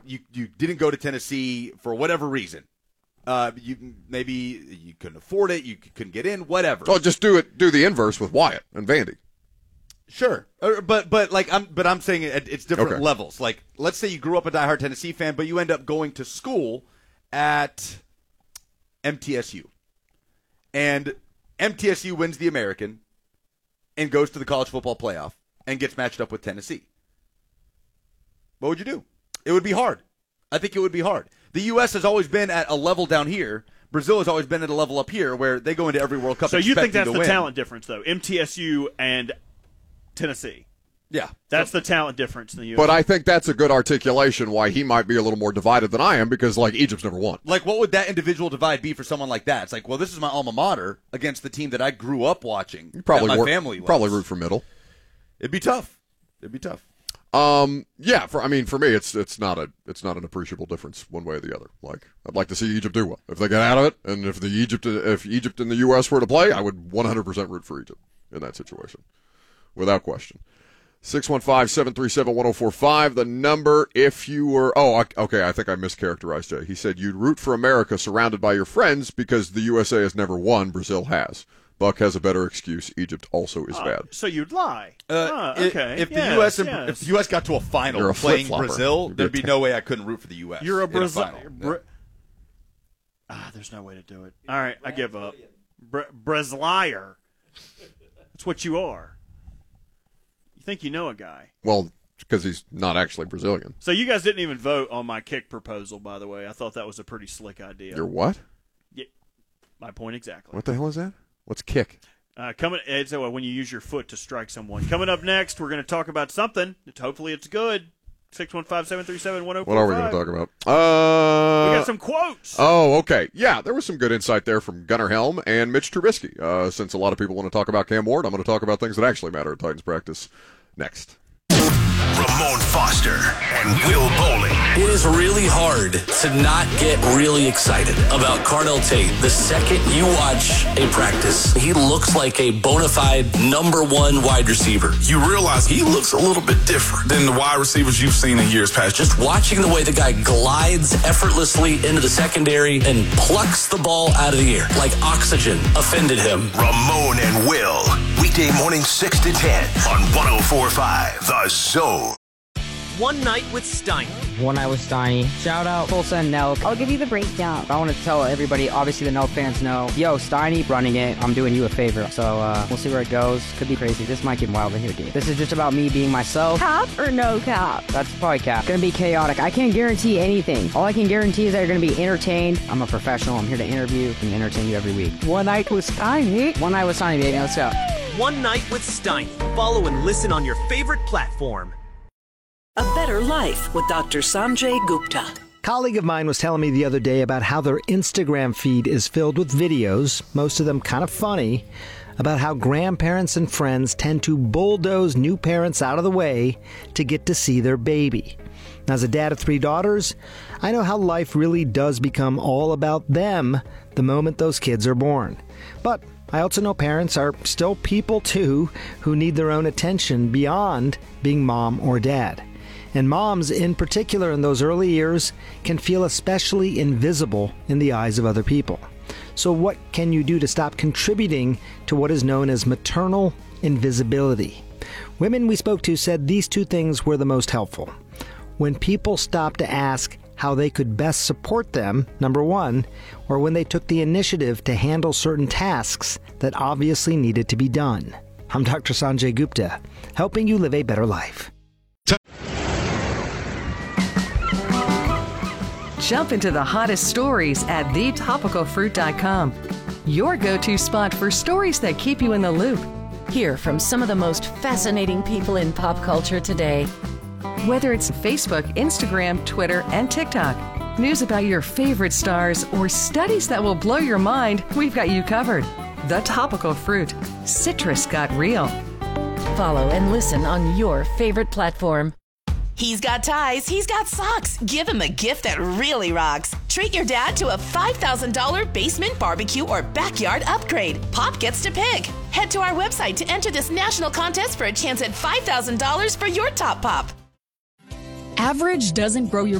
you didn't go to Tennessee for whatever reason. Maybe you couldn't afford it, you couldn't get in, whatever. Oh, just do the inverse with Wyatt and Vandy. Sure, but I'm saying it's different levels. Like, let's say you grew up a diehard Tennessee fan, but you end up going to school at MTSU, and MTSU wins the American and goes to the college football playoff and gets matched up with Tennessee. What would you do? It would be hard. I think it would be hard. The U.S. has always been at a level down here. Brazil has always been at a level up here where they go into every World Cup expecting to win. So you think that's the talent difference, though? MTSU and Tennessee. Yeah. That's the talent difference in the U.S. But I think that's a good articulation why he might be a little more divided than I am because, like, Egypt's never won. Like, what would that individual divide be for someone like that? It's like, well, this is my alma mater against the team that I grew up watching. Probably that my family loves. Probably root for middle. It'd be tough. Yeah, for me, it's not an appreciable difference one way or the other. Like, I'd like to see Egypt do well. If they get out of it, and if Egypt and the U.S. were to play, I would 100% root for Egypt in that situation, without question. 615-737-1045, the number if you were... Oh, okay, I think I mischaracterized Jay. He said you'd root for America surrounded by your friends because the USA has never won, Brazil has. Buck has a better excuse. Egypt also is bad. So you'd lie. Okay. If the U.S. got to a final playing Brazil, there'd be no way I couldn't root for the U.S. You're a Brazil. There's no way to do it. All right, I give up. Brazilier. That's what you are. You think you know a guy. Well, because he's not actually Brazilian. So you guys didn't even vote on my kick proposal, by the way. I thought that was a pretty slick idea. Your what? Yeah, my point exactly. What the hell is that? What's kick? So when you use your foot to strike someone. Coming up next, we're going to talk about something. Hopefully it's good. 615-737-1045. What are we going to talk about? We got some quotes. Oh, okay. Yeah, there was some good insight there from Gunnar Helm and Mitch Trubisky. Since a lot of people want to talk about Cam Ward, I'm going to talk about things that actually matter at Titans practice next. Ramon Foster and Will Bowling. It is really hard to not get really excited about Cardell Tate. The second you watch a practice, he looks like a bona fide number one wide receiver. You realize he looks a little bit different than the wide receivers you've seen in years past. Just watching the way the guy glides effortlessly into the secondary and plucks the ball out of the air like oxygen offended him. Ramon and Will. Weekday morning 6 to 10 on 104.5 The Zone. One Night with Steiny. One Night with Steiny. Shout out Tulsa and Nelk. I'll give you the breakdown. I want to tell everybody, obviously the Nelk fans know, yo, Steiny running it, I'm doing you a favor. So we'll see where it goes. Could be crazy. This might get wild in here, dude. This is just about me being myself. Cap or no cap? That's probably cap. Gonna be chaotic. I can't guarantee anything. All I can guarantee is that you're gonna be entertained. I'm a professional. I'm here to interview and entertain you every week. One Night with Steiny. One Night with Steiny, baby. Let's go. One Night with Steiny. Follow and listen on your favorite platform. A Better Life with Dr. Sanjay Gupta. A colleague of mine was telling me the other day about how their Instagram feed is filled with videos, most of them kind of funny, about how grandparents and friends tend to bulldoze new parents out of the way to get to see their baby. Now, as a dad of 3 daughters, I know how life really does become all about them the moment those kids are born. But I also know parents are still people too who need their own attention beyond being mom or dad. And moms, in particular in those early years, can feel especially invisible in the eyes of other people. So what can you do to stop contributing to what is known as maternal invisibility? Women we spoke to said these 2 things were the most helpful. When people stopped to ask how they could best support them, number 1, or when they took the initiative to handle certain tasks that obviously needed to be done. I'm Dr. Sanjay Gupta, helping you live a better life. Jump into the hottest stories at thetopicalfruit.com. Your go-to spot for stories that keep you in the loop. Hear from some of the most fascinating people in pop culture today. Whether it's Facebook, Instagram, Twitter, and TikTok, news about your favorite stars, or studies that will blow your mind, we've got you covered. The Topical Fruit. Citrus got real. Follow and listen on your favorite platform. He's got ties, he's got socks. Give him a gift that really rocks. Treat your dad to a $5,000 basement barbecue or backyard upgrade. Pop gets to pick. Head to our website to enter this national contest for a chance at $5,000 for your top pop. Average doesn't grow your